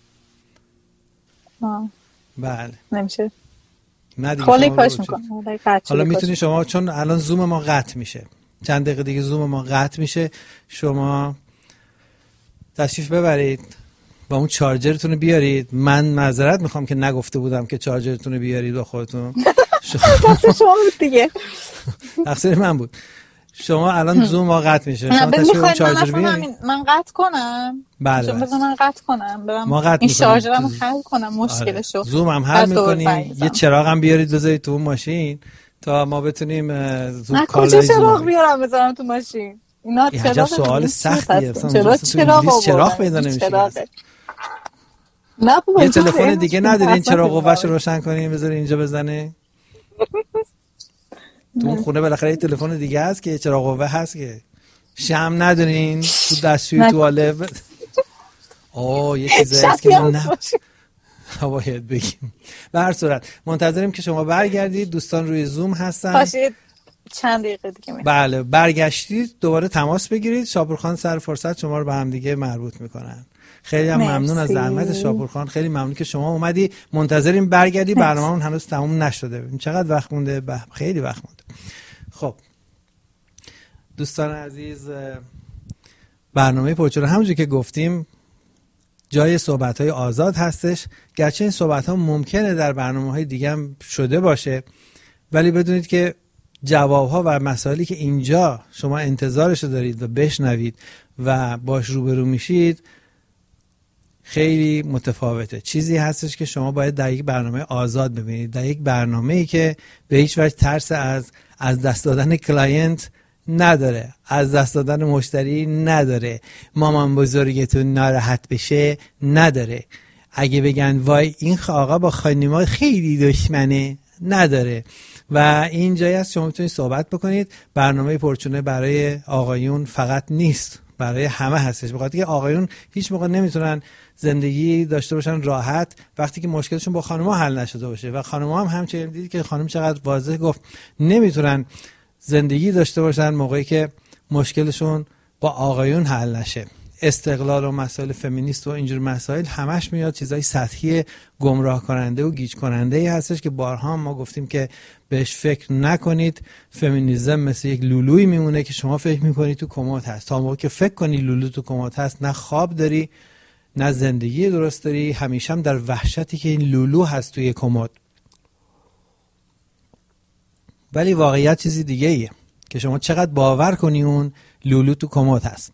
بله نمیشه. نه دیگه. خالی کاش میکنم. حالا میتونی شما، چون الان زوم ما قطع میشه، چند دقیقه دیگه زوم ما قطع میشه، شما تشریف ببرید با اون چارجرتون رو بیارید. من معذرت میخوام که نگفته بودم که چارجرتون رو بیارید با خودتون. شما بود دیگه. تقصیر من بود. شما الان زوم ما قطع میشه، شما تشریف اون چارجر بیارید. من قطع کنم. بله. بذار من قطع کنم. ما قطع این شارژرمو حل کنم مشکلشو. زوم هم حل میکنیم. یه چراغ هم بیارید بذارید تو ماشین تا ما بتونیم زود کالای زوم. کجا چراغ بیارم بذارم تو ماشین؟ اینا چراغ سوال سختیه. چراغ پیدا نمیشه. نه یه تلفن دیگه ندارین چراغ قوه‌اش رو روشن کنین بذارین اینجا بزنه؟ تو اون خونه بالاخره یه تلفن دیگه هست که چراغ قوه هست که شمع ندارین تو دستشوی توالت. یه چیزی هست که ما باید بگیم. به هر صورت منتظریم که شما برگردید. دوستان روی زوم هستن. باشید چند دقیقه دیگه میاد. بله برگشتید دوباره تماس بگیرید. شاپورخان سر فرصت شما رو به هم دیگه مربوط میکنن. خیلی هم ممنون از زحمت شاپورخان، خیلی ممنون که شما اومدی. منتظریم برگردی. برنامه‌مون هنوز تموم نشده. چقدر وقت مونده؟ خیلی وقت مونده. خب دوستان عزیز، برنامه پرچرا همونجوری که گفتیم جای صحبت‌های آزاد هستش، گرچه این صحبت‌ها ممکنه در برنامه‌های دیگه هم شده باشه، ولی بدونید که جواب‌ها و مسائلی که اینجا شما انتظارش رو دارید و بشنوید و باش روبرو میشید خیلی متفاوته. چیزی هستش که شما باید در یک برنامه آزاد ببینید، در یک برنامه‌ای که به هیچ وجه ترس از دست دادن کلاینت نداره، از دست دادن مشتری نداره، مامان بزرگتون ناراحت بشه نداره. اگه بگن وای این آقا با خانم‌ها خیلی دشمنه، نداره. و این جایی است شما میتونید صحبت بکنید. برنامه پرچونه برای آقایون فقط نیست، برای همه هستش، بخاطر که آقایون هیچ موقع نمیتونن زندگی داشته باشن راحت وقتی که مشکلشون با خانم‌ها حل نشده باشه. و خانم‌ها هم همچنین، دیدید که خانم چقدر واضح گفت، نمیتونن زندگی داشته باشن موقعی که مشکلشون با آقایون حل نشه. استقلال و مسائل فمینیست و اینجور مسائل همش میاد چیزای سطحی گمراه کننده و گیج کننده ای هستش که بارها ما گفتیم که بهش فکر نکنید. فمینیسم مثل یک لولویی میمونه که شما فکر میکنید تو کمد هست. تا موقعی که فکر کنی لولو تو کمد هست، نه خواب داری نه زندگی درست داری، همیشه هم در وحشتی که این لولو هست توی کمد. ولی واقعیت چیزی دیگه ایه که شما چقدر باور کنی اون لولو تو کمد هست.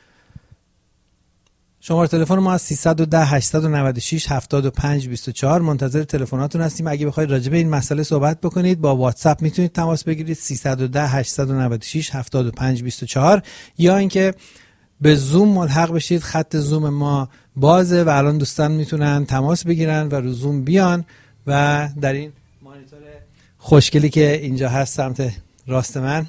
شماره تلفن ما از 310 896 75 24 منتظر تلفناتون هستیم. اگه بخواید راجع به این مسئله صحبت بکنید با واتساپ میتونید تماس بگیرید 310 896 75 24 یا اینکه به زوم ملحق بشید. خط زوم ما بازه و الان دوستان میتونن تماس بگیرن و رو زوم بیان و در این مانیتور خوشگلی که اینجا هست سمت راست من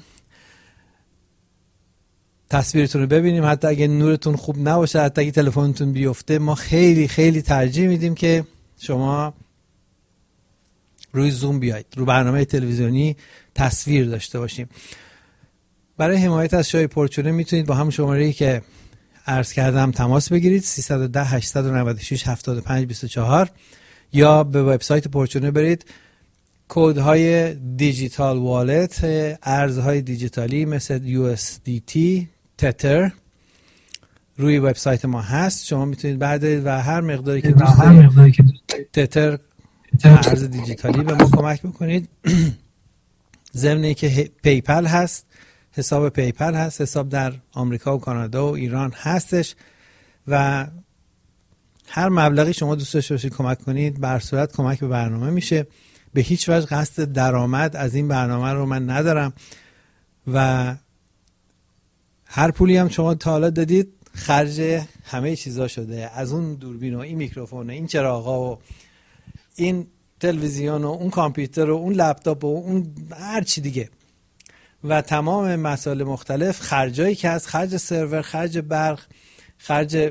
تصویرتون رو ببینیم. حتی اگه نورتون خوب نباشه، حتی اگه تلفنتون بیفته، ما خیلی خیلی ترجیح میدیم که شما روی زوم بیاید، رو برنامه تلویزیونی تصویر داشته باشیم. برای حمایت از شای پرچونه میتونید با هم شماره‌ای که عرض کردم تماس بگیرید 310 896 75 24 یا به وبسایت پرچونه برید. کدهای دیجیتال والت، ارزهای دیجیتالی مثل USDT، تتر روی وبسایت ما هست. شما میتونید بردارید و هر مقداری که دوست دارید تتر ارز دیجیتالی به ما کمک بکنید. ضمن اینکه پیپل هست، حساب پیپل هست، حساب در آمریکا و کانادا و ایران هستش و هر مبلغی شما دوست داشته باشید کمک کنید بر صورت کمک به برنامه میشه. به هیچ وجه قصد درآمد از این برنامه رو من ندارم و هر پولی هم شما تا حالا دادید خرج همه چیزا شده، از اون دوربین و این میکروفون و این چراغا و این تلویزیون و اون کامپیوتر و اون لپتاپ و اون هر چی دیگه و تمام مسائل مختلف، خرجایی که هست، خرج سرور، خرج برق، خرج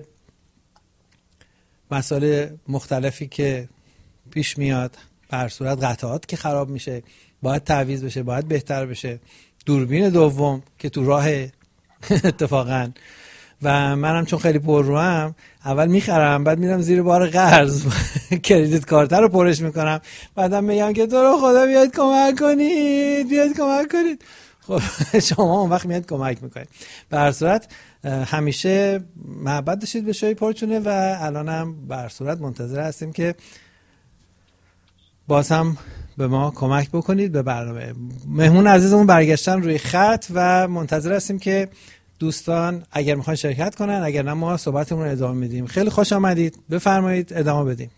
مسائل مختلفی که پیش میاد، بر صورت قطعات که خراب میشه باید تعویض بشه، باید بهتر بشه، دوربین دوم که تو راه اتفاقا و منم چون خیلی پرروام اول میخرم بعد میرم زیر بار قرض کریدیت کارت رو پرش میکنم، بعدم میگم که تو رو خدا بیاید کمک کنید، بیاید کمک کنید. خب شما اون وقت میاد کمک میکنید. به هر صورت همیشه محبت داشتید به شوی پرچونه و الانم به هر صورت منتظر هستیم که باز هم به ما کمک بکنید به برنامه. مهمون عزیزمون برگشتن روی خط و منتظر هستیم که دوستان اگر میخوان شرکت کنن، اگر نه ما صحبتمون رو ادامه میدیم. خیلی خوش آمدید، بفرمایید ادامه بدیم.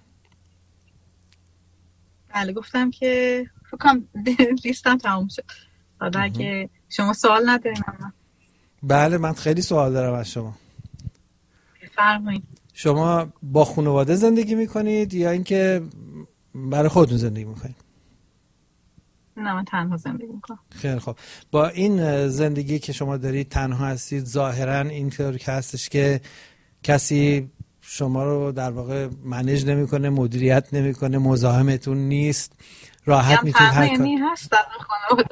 بله گفتم که فکرم لیستم تموم شد. حالا اگه شما سوال ندارین. بله من خیلی سوال دارم از شما. بفرمایید. شما با خانواده زندگی میکنید یا اینکه برای خودتون زندگی میکنید؟ نه من تنها زندگی میکنم. خیلی خوب. با این زندگی که شما دارید تنها هستید، ظاهرا اینطور که هستش که کسی شما رو در واقع منیج نمیکنه، مدیریت نمیکنه، مزاحمتون نیست، راحت میتونید هر کاری هست در خانواده.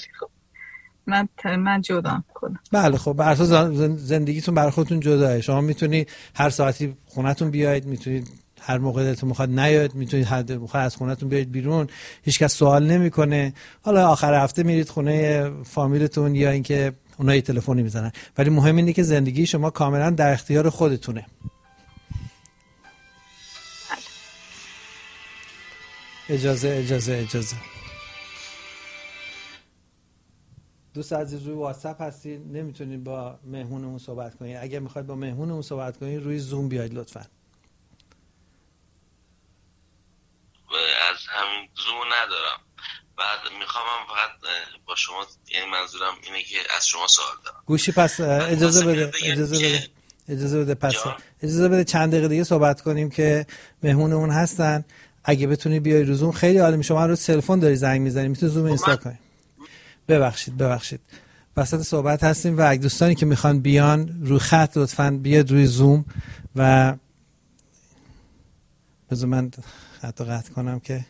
من جدا کنم. بله خب بر اساس زندگیتون برای خودتون جداه. شما میتونید هر ساعتی خونتون بیاید، میتونید هر موقع دلتون میخواد نیاید، میتونید هر موقع از خونتون بیاید بیرون، هیچکس سوال نمیکنه. حالا آخر هفته میرید خونه فامیلتون یا اینکه اونها یه تلفنی میزنن، ولی مهم اینه که زندگی شما کاملا در اختیار خودتونه. اجازه دوست عزیز روی واتساپ هستید، نمیتونید با مهمونمون صحبت کنید. اگه میخواید با مهمونمون صحبت کنید روی زوم بیاید لطفاً. از همین زوم ندارم. بعد میخوام فقط با شما، یعنی منظورم اینه که از شما سوال دارم. گوشی پس اجازه اجازه بده اجازه بده چند دقیقه دیگه صحبت کنیم که مهمونمون هستن. اگه بتونی بیای رو زوم خیلی عالی میشه. شما رو تلفن داری زنگ میزنی، میتونی زوم اینستا کنی. ببخشید وسط صحبت هستیم و اگه دوستانی که میخوان بیان رو خط لطفاً بیاد روی زوم و بذار من خط رو قطع کنم که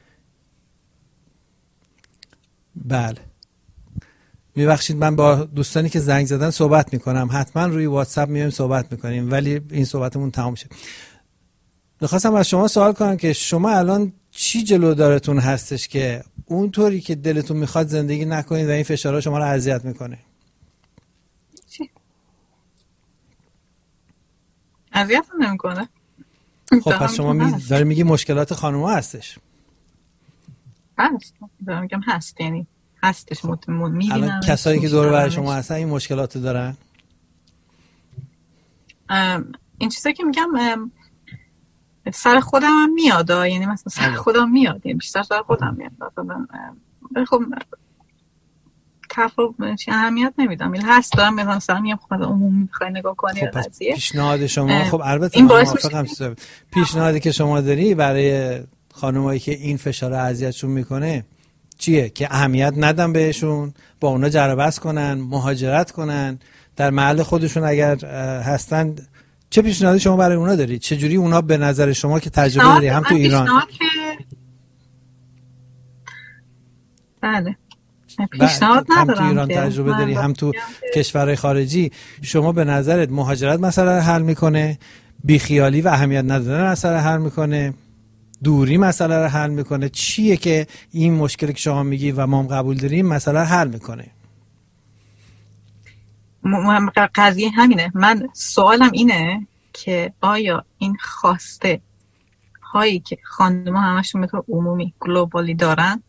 بله. میبخشید من با دوستانی که زنگ زدن صحبت میکنم، حتما روی واتساپ میایم صحبت میکنیم ولی این صحبتمون تمام شد. میخواستم از شما سوال کنم که شما الان چی جلو دارتون هستش که اونطوری که دلتون میخواد زندگی نکنید و این فشارها شما رو اذیت میکنه؟ اذیت نمیکنه. خب پس شما داری میگی مشکلات خانوما هستش. هست دارم میگم هست، یعنی هستش. میبینم الان کسایی که دور و بر شما هستن این مشکلات دارن. این چیزایی که میگم سر خودم هم میاد، یعنی مثلا سر خودم میاد، یعنی بیشتر سر خودم میاد. خب چه اهمیت نمیدم، این هست دارم مثلا میگم خود عمومی بخوای نگاه کنی قضیه. پیشنهاد شما خب البته من موافقم. پیشنهادی که شما داری برای خانمایی که این فشار اذیتشون میکنه چیه؟ که اهمیت ندن بهشون، با اونا جر و بحث کنن، مهاجرت کنن، در محل خودشون اگر هستن. چه پیشنهادی شما برای اونا دارید؟ چه جوری اونا به نظر شما که تجربه داری هم تو ایران؟ بله پیشنهاد ندارم. هم تو ایران تجربه داری هم تو کشورهای خارجی. شما به نظرت مهاجرت مسئله رو حل میکنه؟ بیخیالی و اهمیت ندادن مسئله حل میکنه؟ دوری مسئله رو حل میکنه؟ چیه که این مشکلی که شما میگی و ما هم قبول داریم مسئله رو حل میکنه؟ قضیه همینه. من سوالم اینه که آیا این خواسته هایی که خانم‌ها همشون به طور عمومی گلوبالی دارن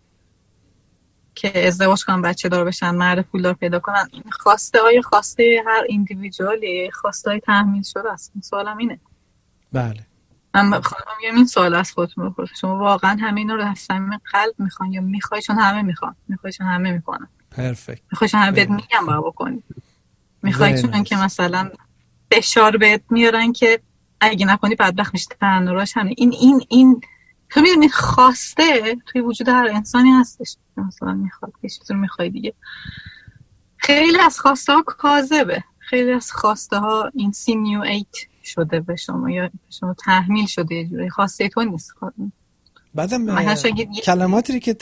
که ازدواج کنن، بچه دار بشن، مرد پولدار پیدا کنن، این خواسته آیا خواسته هر ایندیویدوالی، خواسته های تحمیل شده است؟ سوالم اینه. بله من خودم میگم این سوال از خودتون بپرسید، شما واقعا همه اینا رو از صمیم قلب میخوان یا میخوای چون همه میخوان؟ میخوای چون همه میکنن. پرفکت. میخوای چون همه بهت میگن باید بکنی. میخوای چون که مثلا فشار بهت میارن که اگه نکنی بدبخت میشی. تنوراش همه این تو میدونی خواسته توی وجود هر انسانی هستش. مثلا میخواد یه چیزی رو میخوای دیگه. خیلی از خواسته ها کاذبه، خیلی از خواسته ها اینسینیویت شده به شما یا به شما تحمیل شده، یه جوری خواسته تو نیست. بعدم کلماتی که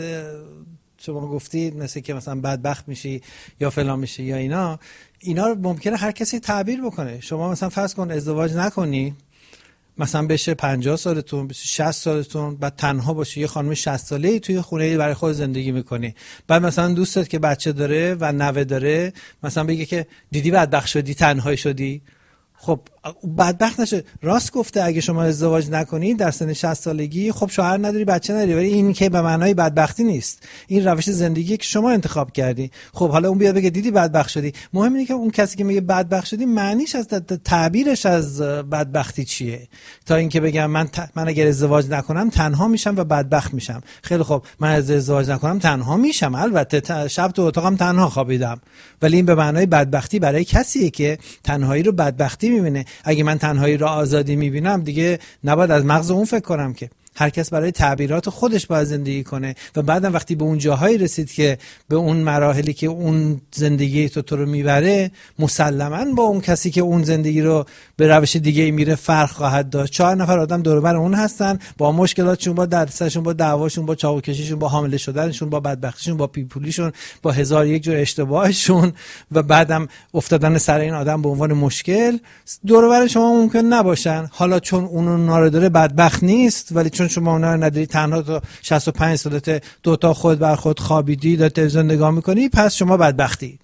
شما گفتید مثل که مثلا بدبخت میشی یا فلان میشی یا اینا رو ممکنه هر کسی تعبیر بکنه. شما مثلا فرض کن ازدواج نکنی، مثلا بشه 50 سالتون، بشه 60 سالتون، بعد تنها باشی، یه خانم 60 ساله‌ای توی خونه‌ای برای خود زندگی میکنی، بعد مثلا دوستت که بچه داره و نوه داره مثلا بگه که دیدی بدبخت شدی، تنهایی شدی. خب بدبخت نشه. راست گفته، اگه شما ازدواج نکنید در سن 60 سالگی خب شوهر نداری، بچه نداری، ولی این که به معنای بدبختی نیست. این روش زندگی که شما انتخاب کردی. خب حالا اون بیاد بگه دیدی بدبخت شدی، مهم اینه که اون کسی که میگه بدبخت شدی معنیش از تعبیرش از بدبختی چیه، تا اینکه بگم من اگر ازدواج نکنم تنها میشم و بدبخت میشم. خیلی خب من از ازدواج نکنم تنها میشم، البته شب تو اتاقم تنها خوابیدم، ولی این به معنای بدبختی برای کسیه که تنهایی رو بدبختی میبینه. اگه من تنهایی رو آزادی میبینم دیگه نباید از مغز اون فکر کنم که هر کس برای تعبیرات خودش باید زندگی کنه و بعدم وقتی به اون جاهایی رسید که به اون مراحلی که اون زندگی تو رو میبره، مسلماً با اون کسی که اون زندگی رو به روش دیگه میره فرق خواهد داشت. 4 نفر آدم دور و بر اون هستن با مشکلاتشون، با دردسرشون، با دعواشون، با چاقوکشیشون، با حامله شدنشون، با بدبختیشون، با پیپولیشون، با 1001 جور اشتباهشون و بعدم افتادن سر این آدم به عنوان مشکل. دور و بر شما ممکن نباشن، حالا چون اون رو داره بدبخت نیست، ولی چون شما اونا رو نداری، تنها تا 65 سالته دو تا خود بر خود خوابیدی، داری تلویزیون نگاه میکنی، پس شما بدبختی.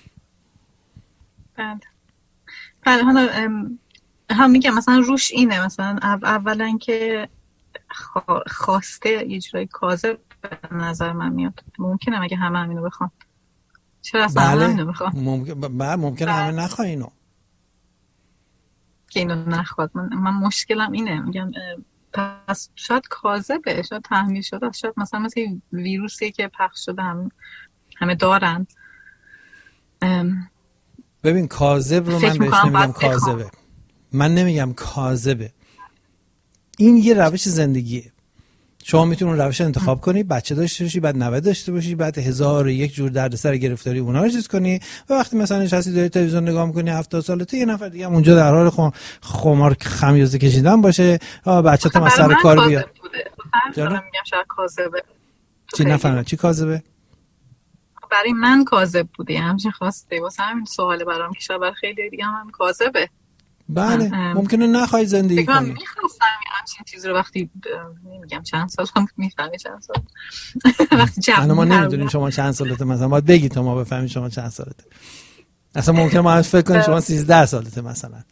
بله حالا هم میگم مثلا روش اینه، مثلا اولا که خواسته یه جورایی کاذب به نظر من میاد. ممکنه مگه همه همینو بخوان؟ چرا اصلا همینو بخوان؟ ممکنه همه نخواه اینو که اینو نخواد. من مشکلم اینه، میگم پس شاید کاذبه، شاید تحمیل شده، شاید مثلا مثل ویروسی که پخش شده همه دارن. ببین کاذب رو من بهش نمیگم کاذبه، من نمیگم کاذبه، این یه روش زندگیه. شما میتونی اون روش انتخاب کنی، بچه داشته باشی، بعد نوه داشته باشی، بعد 1001 جور دردسر گرفتاری اونا رو چیز کنی و وقتی مثلا نشستی داری تلویزیون نگاه میکنی 70 سالته یه نفر دیگه هم اونجا در حال خمار خمیازه کشیدن باشه، بچه‌ت هم سر کار بیاد. جانم میگم شاید کاذبه. چی نفهمیدم چی کاذبه؟ برای من کاذب بوده، همچین خواسته واسه همین سواله برام که شاید برای خیلی دیگه هم کاذبه. بله ممکنه نخوای زندگی کنی. من میخواستم همچین چیز رو وقتی نمیگم چند سال هم میفهمی چند سال وقتی جوون ما نمیدونیم شما چند سالته، مثلا باید بگی تا ما بفهمیم شما چند سالته. اصلا ممکنه ما فکر کنیم شما 13 سالته مثلا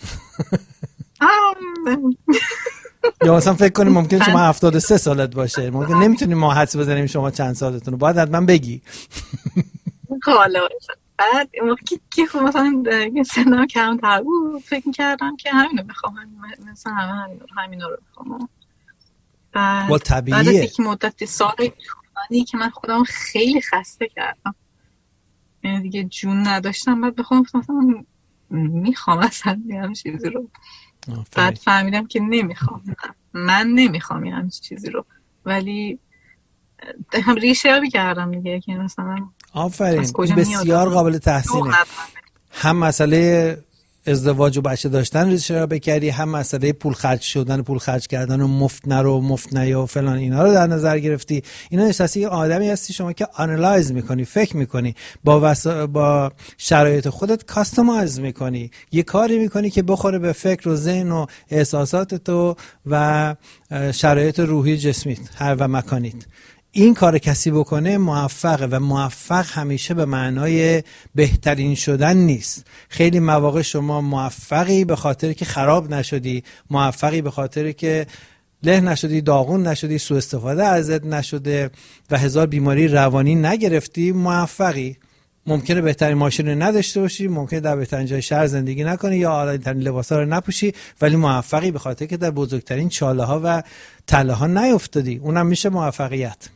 یا مثلا فکر کنیم ممکنه شما 73 سالت باشه، ممکن نمیتونیم ما حدس بزنیم شما چند سالتونه، باید حتما بگی. حالا بعد موقعی که خب مثلا سنم کمتر بود فکر می‌کردم که همینو می‌خوام، مثلا همینا رو می‌خوام. بعد طبیعیه. بعد از یک مدت سالی که من خودم خیلی خسته کردم، یعنی دیگه جون نداشتم، بعد بخوام مثلا می‌خوام اصلا همین چیزی رو. بعد فهمیدم که نمی‌خوام، من نمی‌خوام همین چیزی رو، ولی هم ریشه یابی کردم دیگه که مثلا آفرین بسیار قابل تحسینه. هم مسئله ازدواج و بچه داشتن ریشه یابی کردی، هم مسئله پول خرج شدن، پول خرج کردن و مفت نرو مفت نیا و فلان اینا رو در نظر گرفتی. اینا نشستی آدمی هستی شما که آنالایز میکنی، فکر میکنی، با شرایط خودت کاستماایز میکنی، یه کاری میکنی که بخوره به فکر و ذهن و احساسات تو و شرایط روحی جسمیت هر و مکانیت. این کار کسی بکنه موفقه و موفق همیشه به معنای بهترین شدن نیست. خیلی مواقع شما موفقی به خاطر که خراب نشدی، موفقی به خاطر که له نشدی، داغون نشدی، سوء استفاده ازت نشده و هزار بیماری روانی نگرفتی، موفقی. ممکنه بهترین ماشین رو نداشته باشی، ممکنه در بهترین جای شهر زندگی نکنی یا اعلی‌ترین لباسا رو نپوشی، ولی موفقی به خاطر که در بزرگترین چاله ها و تله ها نیافتادی. اونم میشه موفقیت.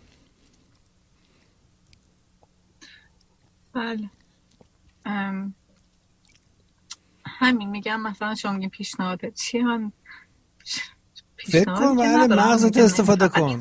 بله همین میگم. مثلا شما میگین پیشنهادت چیه؟ من فکر کن بله مغزت استفاده کن.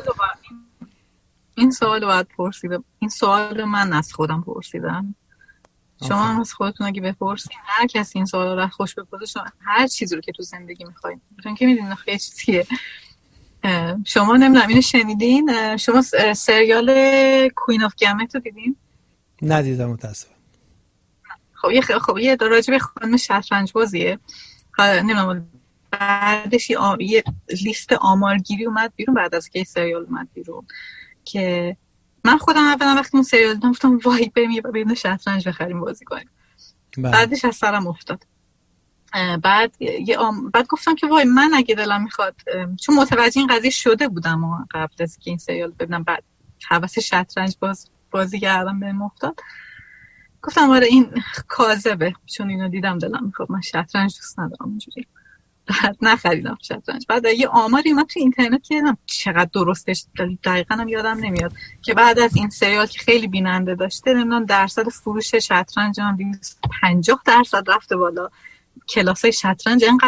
این سوال رو باید پرسیدم، این سوال رو من از خودم پرسیدم. شما هم از خودتون اگه بپرسین، هر کسی این سوال رو خوش بپرسه، شما هر چیزی رو که تو زندگی میخواین، چون که میدونین خیلی چیزیه. شما نمیدونم اینو شنیدین؟ شما سریال کوین آف گمت رو دیدین؟ ندیدم متاسفم. خب یه راجع به خانم شطرنج بازیه. نمیدونم بعدش یه لیست آمارگیری اومد بیرون بعد از که سریال اومد بیرون که من خودم اولا وقتی اون سریال دیدم گفتم وای بریم شطرنج بخریم بازی کنیم. بعدش از سرم افتاد. بعد گفتم که وای من اگه دلم میخواد، چون متوجه این قضیه شده بودم قبل از که این سریال ببینم، بعد حواس شطرنج بازی کردم بهم افتاد، گفتم آره این کاذبه، چون اینو دیدم دلم میخواد، من شطرنج دوست ندارم اونجوری. بعد نخریدم شطرنج. بعد یه آماری اومد تو اینترنت که دیدم چقدر درستش دقیقاً هم یادم نمیاد که بعد از این سریال که خیلی بیننده داشته، نمیدونم درصد فروش شطرنج هم 50% رفته بالا. کلاسای شطرنج